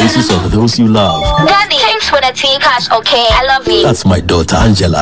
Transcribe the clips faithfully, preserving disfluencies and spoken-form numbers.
faces of those you love. Daddy, thanks for the tea cash, okay? I love you. That's my daughter, Angela.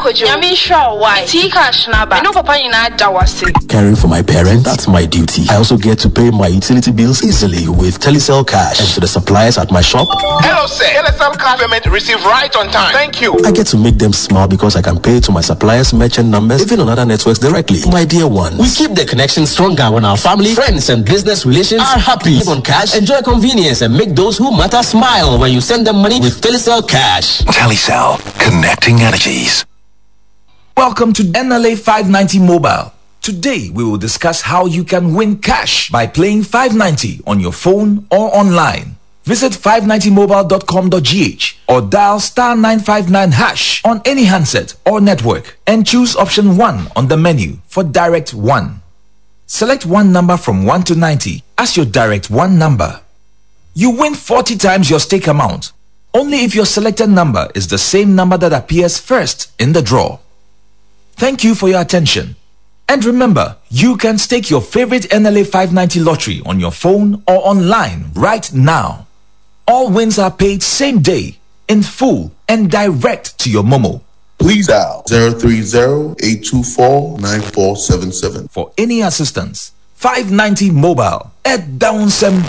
Caring for my parents, that's my duty. I also get to pay my utility bills easily with Telecel Cash. And to the suppliers at my shop. Hello, sir. Telecel Cash payment received right on time. Thank you. I get to make them smile because I can pay to my suppliers' merchant numbers, even on other networks directly. My dear ones, we keep the connection stronger when our family, friends, and business relations are happy. Live on cash, enjoy convenience, and make those who matter smile when you send them money with Telecel Cash. Telecel, connecting energies. Welcome to N L A five ninety Mobile. Today we will discuss how you can win cash by playing five ninety on your phone or online. Visit five ninety mobile dot com dot g h or dial star nine five nine hash on any handset or network and choose option one on the menu for direct one. Select one number from one to ninety as your direct one number. You win forty times your stake amount, only if your selected number is the same number that appears first in the draw. Thank you for your attention. And remember, you can stake your favorite N L A five ninety lottery on your phone or online right now. All wins are paid same day, in full, and direct to your Momo. Please dial zero three zero, eight two four, nine four seven seven. For any assistance, five ninety Mobile at Downsem.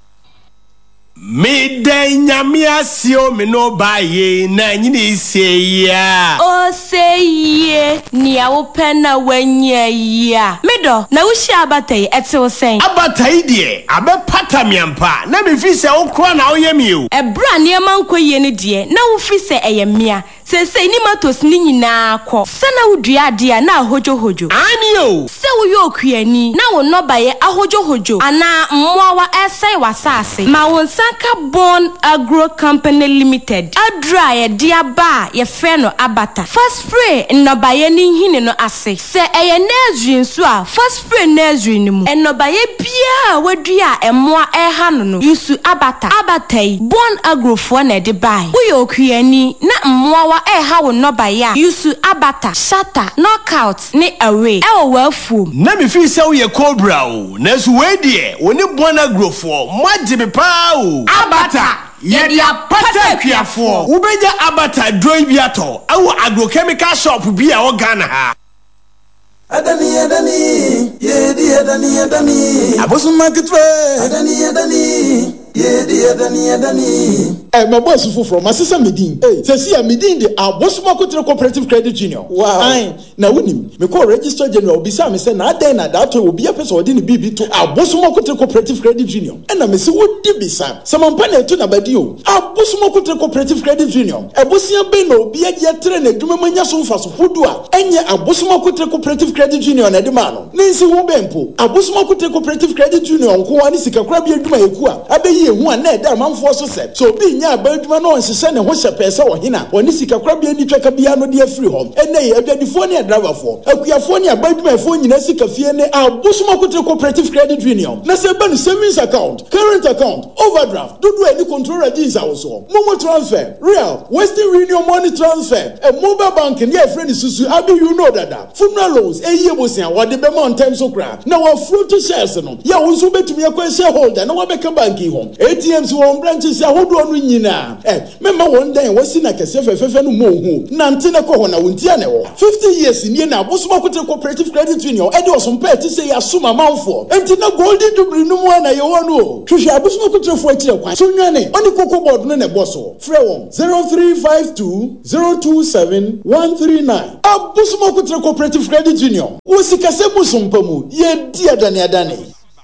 Me de nyamia sio me no baye na nyini se ya o se ye ni a wo pena wanya ya medo na wo hia abatai ete wo sen abatai de abepata miampa na me fi se wo kro na wo yemi o ebra ne mankoye ne de na wo fi se eyemia se se ni matos ni nyina akọ se na wo dua ade na ahojo hojo ani o se wo yokuani na wo no baye ahojo hojo ana mmoawa esai wasase ma wo Sanka Born Agro Company Limited. Adra ye dia ba ye fe no abata. First spray no baye ni hine no ase. Se eye nursery nso a first spray nursery ni mu. Eno baye bia wadua emoa eha no no. Yusu abata. Abata yi Born Agro fo na de bai. Uyo okuani na mmoa wa eha wo no baye a yusu abata, shatter, knockout ni away. Ewo wafu. Na me fi se wo ye cobra o. Na so we de woni Born Agro fo. Mwaji me pa o. Abata yedi apata kwiafo ubeja abata droi biato awu agrochemical shop bia o Ghana ha adani adani yedi adani adani abosu market adani adani yedi adani adani eh my boss from Masisa Medin eh say see Medin the abosu market cooperative credit union wow ai na wonim me call register general bisa me say na den na that will be a person within the B B to abosu market cooperative credit union and na me say wodi bisa samampa na etu na badi o abosu market cooperative credit union abosia be na obi agia tre na duma manya so mfa so fodu a enye abosu market cooperative credit union na de ma no nsi wo bempo abosu market cooperative credit union ko ani sika kra bi aduma yeku a abeyi ehu a na da manfo so se so bi nya abaduma no nsese ne ho hyepese wo hina oni sika kra bi ani twaka bia no de afiri hom ene ye abiadifo ne driver fo akuyafo ne abaduma fo nyina sika fie ne abosu market cooperative credit union na se ba no savings account current account overdraft dodo any control register also momo transfer real western union money transfer a mobile banking ye friend susu abi you know that funeral loans eye bosia wode be mon time so kra na wa fruit shares no ya wo nso betumi akwa shareholder na wa be ka banki hom A T Ms won branches ahodo no nyina eh mema won dan wasi na kese fefefe no mo hu na ntene ko ho na wontia ne wo fifty years nie na abosu market cooperative credit union e de osompa ti say asuma manfo enti na golden jubilee no mu na ye wo no hwehwe abosu market fo akire kwa so nwane oni koko board no ne boso frɛ won zero three five two zero two seven one three nine abosu market cooperative credit union wo sikase busumpa mu ye di adane adane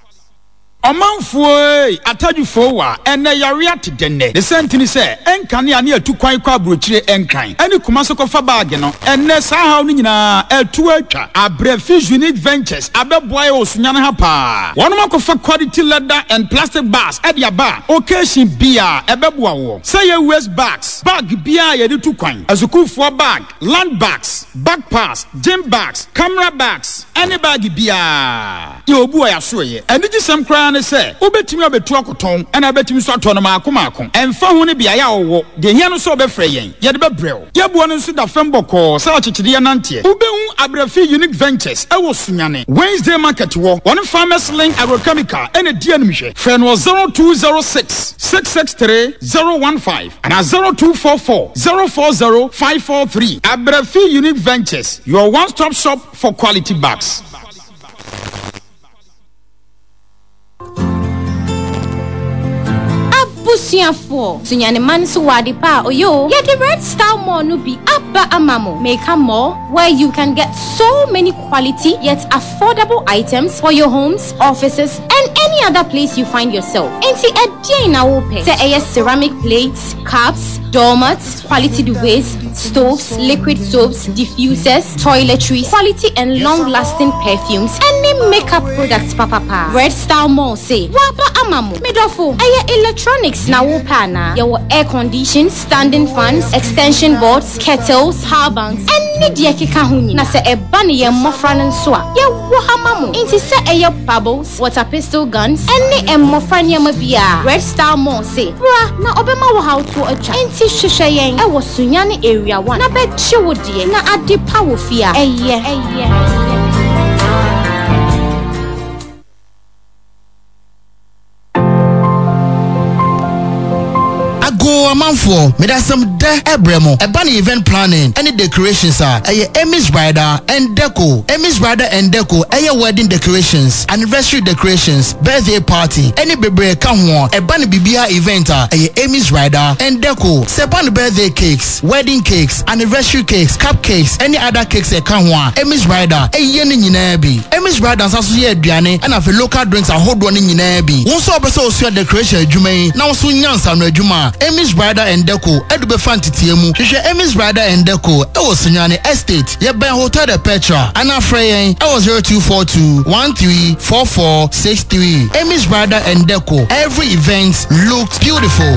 Omanfo atadufo wa ene yare atedene de sentini se enkane ane atu kwan kwa brochire enkan ene kuma so kofa bag no ene sa haw no nyina atu atwa Abrefi Unique Ventures abeboy osunyane ha pa wono makofa quality leather and plastic bags e dia ba occasion bia ebeboa wo say ye waste bags bag bia ye de tu kwan azukufo bag land bags backpacks gym bags camera bags any bag bia ye obu ya so ye ene gisem kra nyinaa ne sɛ wobɛtumi abetu akoton ɛna wobɛtumi so atɔ no maako maako ɛmfa ho ne biayɛ a wɔwɔ deɛ hia no sɛ wɔbɛfrɛ yɛn yɛde bɛbrɛw yɛboa no nso da fam bɔkɔɔ sɛ akyekyedeɛ nanteɛ wobɛhu abrɛfi unique ventures ɛwɔ sunyane Wednesday market wɔ wɔne farmers link agrochemical ɛna di animhwɛ frɛ no zero two zero six six six three zero one five and zero two four four zero four zero five four three. Abrɛfi Unique Ventures, your one-stop shop for quality bags. Abusiafo, sunyane man so wadi pa oyo. Yeah, the Red Star Mall no be abba amamo. Make a mall where you can get so many quality yet affordable items for your homes, offices, and any other place you find yourself. Enti edie na wope. Se eye ceramic plates, cups, doormats, quality duvets, stoves, liquid soaps, diffusers, toiletries, quality and long-lasting perfumes, any makeup products, papa pa. Red Star Mall say, wapa amamo. Midofo, eye electronics na wopana. Your air conditioned, standing fans, extension boards, kettles, power banks, any dia keka huni. Na se eba ni ye mofra nenswa. Ye wahamamo. Inti se eye bubbles, water pistol guns, any e mofra nyamabia. Red Star Mall say, bra, na obema waha to a cha. Inti sheshe yen, e wasunyani area one. Na bet chiwo die, na adi power fia. Eye, eye. Go amanfo me da some de ebremo eba na event planning any decorations are eye Emmy's Bridal and Deco Emmy's Bridal and Deco eye wedding decorations anniversary decorations birthday party any bebre ka ho eba na bibia event are eye Emmy's Bridal and Deco sepan birthday cakes wedding cakes anniversary cakes cupcakes any other cakes e ka ho Emmy's Bridal eye ne nyina bi Emmy's Bridal saso ye aduane and for local drinks ahodo ne nyina bi wo so obeso osu decoration adwuma yi na wo so nyansa no adwuma Emmy's Bridal and Deco edube fantitiemu hwehwe Emmy's Bridal and Deco e wo Sunyane Estate ye ben Hotel de Petra ana freyen e wo zero two four two one three four four six three. Emmy's Bridal and Deco, every event looks beautiful.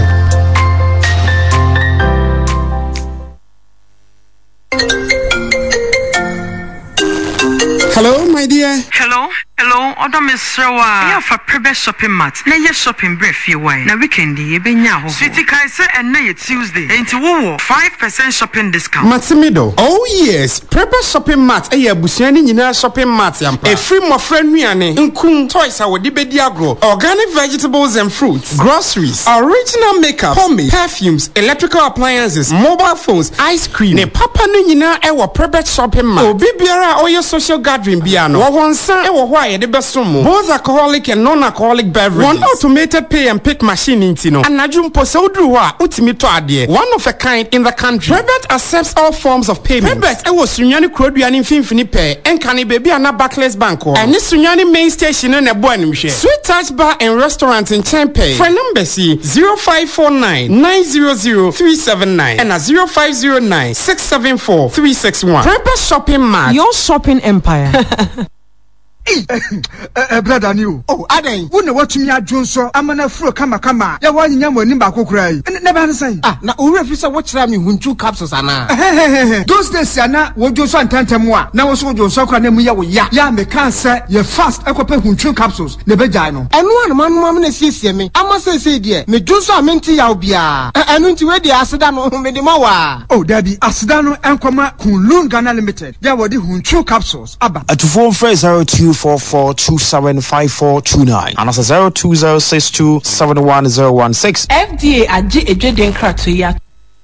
Hello, my dear. Hello, hello. Odo Misrawa. Yeah, for private shopping mart. Na ye shopping brief you why. Na weekend ye be nya ho. Sweetie kai say and na ye Tuesday. Enti wo five percent shopping discount. Matimido. Oh yes, private shopping mart. Eh abusuani nyina shopping mart yampa. E free mo friend nuane. Nkun toys a wodi bedi agro. Organic vegetables and fruits. Groceries. Original makeup. Pomade. Perfumes. Electrical appliances. Mobile phones. Ice cream. Ne papa no nyina e wo private shopping mart. Obi biara oyo social gathering biano. Wo wonsa e wo ho aye de besomo. Both alcoholic and non-alcoholic beverages. One automated pay and pick machine intino. Anaju mpo se odru ho a utimi to ade. One of a kind in the country. Prebet accepts all forms of payment. Prebet e wo Sunyani Kroduani mfimfini pay. Enkani baby ana Barclays Bank ho. Eni Sunyani main station na bo animhwe. Sweet Touch Bar and Restaurant in Chempe. For number C zero five four nine nine zero zero three seven nine and a zero five zero nine six seven four three six one. Prebet Shopping Mart. Your shopping empire. Eh, eh, brother new. Oh, aden. Wo na watumi adwo so amana furo kama kama. Ya wa nyanya mo nimba kokora yi. Ne ba nsan. Ah, na owura fi se wo kira me hunchu capsules ana. Those days ana wo jo so antantem a. Na wo so jo so kwa na mu ya wo ya. Ya me kan se ye fast ekope hunchu capsules ne bejai no. Enu anu manu am na siesie me. Ama se se de. Me jo so amenti ya obia. Enu nti we de aseda no me de ma wa. Oh, daddy, aseda no enkoma Kunlun Ghana Limited. Ya wo de hunchu capsules aba. At phone phrase zero two four four two seven five four two nine and also zero two zero six two seven one zero one six. F D A aji ejeden krato ya.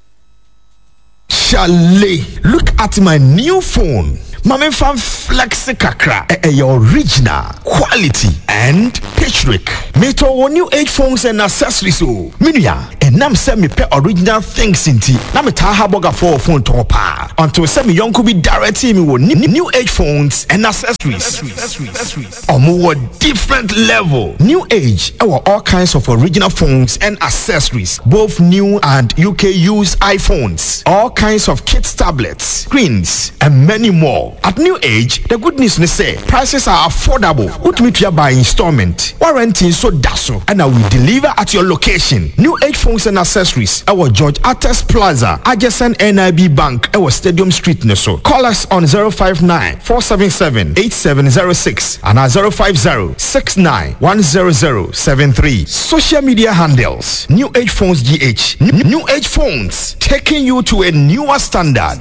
Chalet, look at my new phone. Mame fan Flexi Kakra, a, a original quality and patrick. Meto one new age phones and accessories. So, Minya, and nam send me pay original things in tea. Na me taha boga for phone topa. Until send me young could be directing me with new age phones and accessories. Or more different level. New age, our all kinds of original phones and accessories, both new and U K used iPhones, all kinds of kids tablets, screens, and many more. At New Age, the good news is say prices are affordable. Ultimately by installment. Warranty is so dazzle, and I will deliver at your location. New Age phones phones and accessories. Our George Artes Plaza, adjacent N I B Bank, our Stadium Street Neso. Call us on zero five nine, four seven seven, eight seven zero six and our zero five zero, six nine one zero zero seven three. Social media handles: New Age Phones G H. New, New Age Phones, taking you to a newer standard.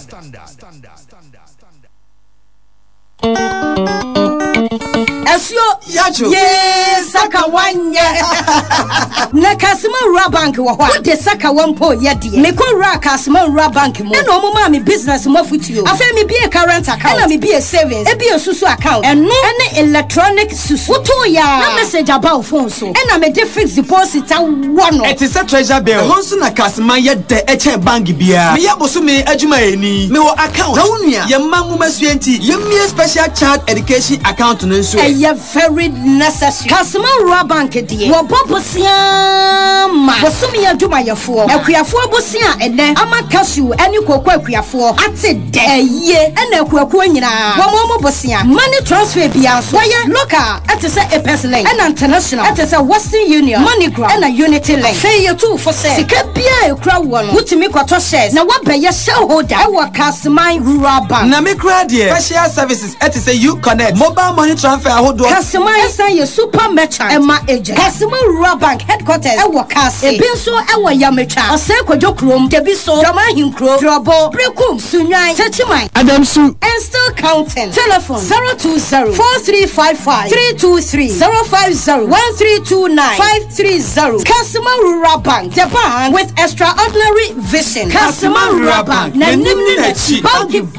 Esyo yacho ye saka wanya na kasima rura bank wo ho de saka wampo ye de me ko rura kasima rura bank mo na omo ma me business mo futuo afa me be a current account na me be a savings e be a susu account eno ene electronic susu wuto ya na message about phone so e na me de fixed deposit wono it is a treasure bill ho so na kasima ye de e che bank bia me ye boso me adwuma eni me wo account na wonua ye mamu masuenti ye me special child education account no so you're very necessary. Customer Rura Bank die. Wo bobosia ma. Wo sumi aduma yefo. Akuafo abosia ene ama cashew eni kokko akuafo ate de. Eye ena akuaku nyina. Wo mo mo bosia. Money transfer bia so. Wo local ate se Epes Link ena international ate se Western Union, MoneyGram ena Unity Link. Say you too for say. Sika bia ekura wo no. Wutimi kwato shares na wo beye shareholder. E wo Customer Rura Bank. Na me kura de. Special services ate se you connect. Mobile money transfer Customer Esan ye super merchant Emma agent. Customer Rura Bank headquarters Ewo Kasi. Ebi nso Ewo Yamecha. Ose Kwadwo Krom. Debi so Jama Hinkro. Drobo. Brekum. Sunyai. Techiman. Adamsu. And still counting. Telephone zero two zero, four three five five, three two three, zero five zero, one three two nine, five three zero. Customer Rura Bank. The bank with extraordinary vision. Customer Rura Bank. Na nimni na chi. Bank